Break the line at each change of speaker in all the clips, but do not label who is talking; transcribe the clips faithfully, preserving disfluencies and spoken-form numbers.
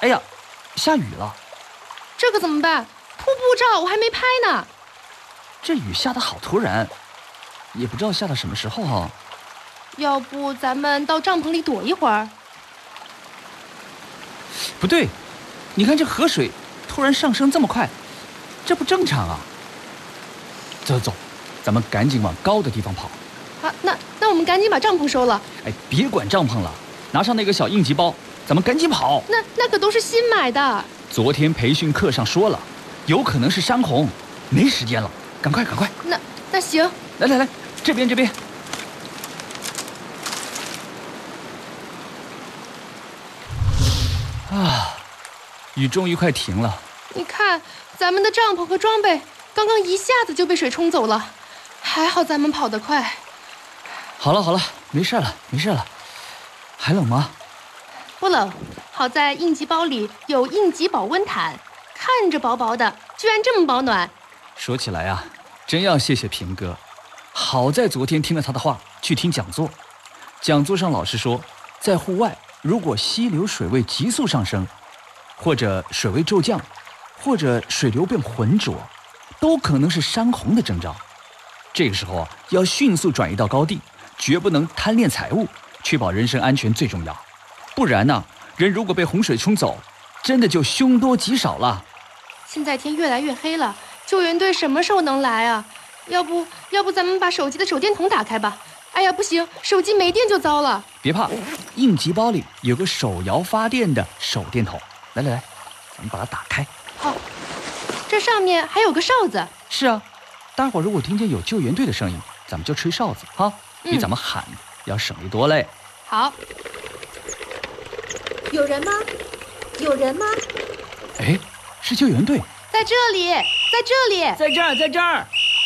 哎呀，下雨了，
这可怎么办？瀑布照我还没拍呢。
这雨下得好突然，也不知道下到什么时候哈、啊。
要不咱们到帐篷里躲一会儿？
不对，你看这河水突然上升这么快，这不正常啊！走走，咱们赶紧往高的地方跑。
啊，那那我们赶紧把帐篷收了。
哎，别管帐篷了，拿上那个小应急包，咱们赶紧跑。
那那可都是新买的。
昨天培训课上说了，有可能是山洪，没时间了，赶快赶快。
那那行，
来来来，这边这边。啊，雨终于快停了。
你看，咱们的帐篷和装备刚刚一下子就被水冲走了，还好咱们跑得快。
好了好了，没事了没事了。还冷吗？
不冷，好在应急包里有应急保温毯，看着薄薄的，居然这么保暖。
说起来啊，真要谢谢平哥，好在昨天听了他的话，去听讲座。讲座上老师说，在户外如果溪流水位急速上升，或者水位骤降，或者水流变浑浊，都可能是山洪的征兆。这个时候啊，要迅速转移到高地，绝不能贪恋财物，确保人身安全最重要。不然呢，人如果被洪水冲走，真的就凶多吉少了。
现在天越来越黑了，救援队什么时候能来啊？要不要不咱们把手机的手电筒打开吧？哎呀，不行，手机没电就糟了。
别怕，应急包里有个手摇发电的手电筒。来来来，咱们把它打开。
好，这上面还有个哨子。
是啊，待会儿如果听见有救援队的声音，咱们就吹哨子哈，比咱们喊、嗯、要省力多嘞。
好。
有人吗？有人吗？
哎，是救援队。
在这里，在这里，
在这儿，在这儿。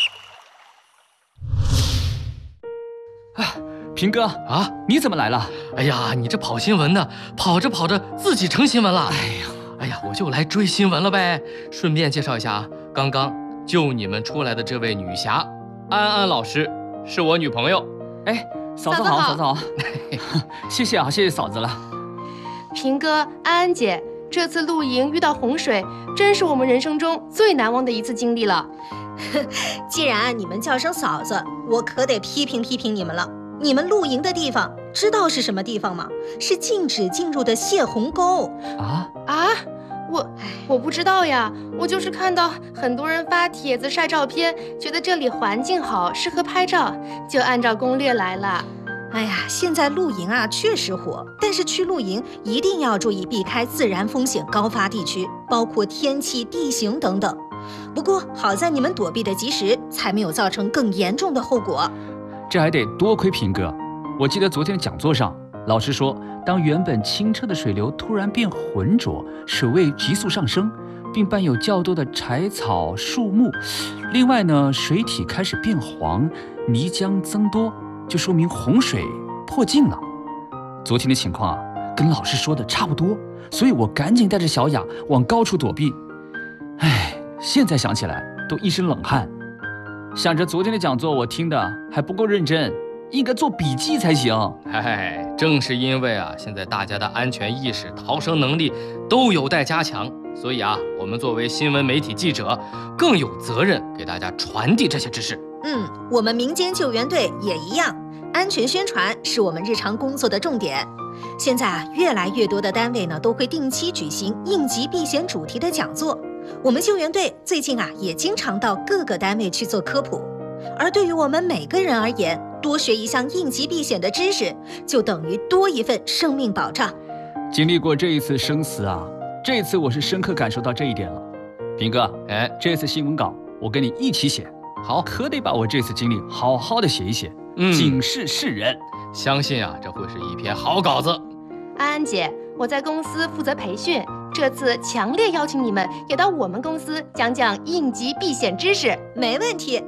啊，平哥啊，你怎么来了？
哎呀，你这跑新闻的，跑着跑着自己成新闻了。
哎呀，
哎呀，我就来追新闻了呗。顺便介绍一下啊，刚刚救你们出来的这位女侠，安安老师，是我女朋友。
哎，嫂子好，嫂子好，谢谢啊，谢谢嫂子了。
平哥、安安姐，这次露营遇到洪水，真是我们人生中最难忘的一次经历了。
既然你们叫声嫂子，我可得批评批评你们了。你们露营的地方知道是什么地方吗？是禁止进入的泄洪沟。
啊
啊！我我不知道呀，我就是看到很多人发帖子晒照片，觉得这里环境好，适合拍照，就按照攻略来了。
哎呀，现在露营啊确实火，但是去露营一定要注意避开自然风险高发地区，包括天气、地形等等。不过好在你们躲避的及时，才没有造成更严重的后果。
这还得多亏平哥。我记得昨天讲座上，老师说，当原本清澈的水流突然变浑浊，水位急速上升，并伴有较多的柴草、树木，另外呢，水体开始变黄，泥浆增多，就说明洪水迫近了。昨天的情况啊，跟老师说的差不多，所以我赶紧带着小雅往高处躲避。唉，现在想起来都一身冷汗，想着昨天的讲座我听的还不够认真，应该做笔记才行。
哎，正是因为啊，现在大家的安全意识、逃生能力都有待加强，所以啊，我们作为新闻媒体记者，更有责任给大家传递这些知识。
嗯，我们民间救援队也一样，安全宣传是我们日常工作的重点。现在啊，越来越多的单位呢，都会定期举行应急避险主题的讲座。我们救援队最近啊，也经常到各个单位去做科普。而对于我们每个人而言，多学一项应急避险的知识，就等于多一份生命保障。
经历过这一次生死啊，这次我是深刻感受到这一点了。平哥，哎，这次新闻稿我跟你一起写，好，可得把我这次经历好好的写一写，嗯，警示世人。
相信啊，这会是一篇好稿子。
安安姐，我在公司负责培训，这次强烈邀请你们也到我们公司讲讲应急避险知识。
没问题。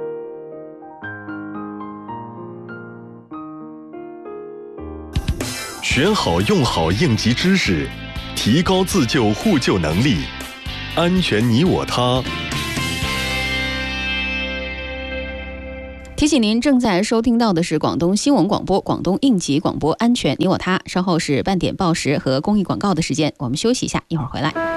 选好用好应急知识，提高自救互救能力，安全你我他。
提醒您正在收听到的是广东新闻广播、广东应急广播安全你我他。稍后是半点报时和公益广告的时间，我们休息一下，一会儿回来。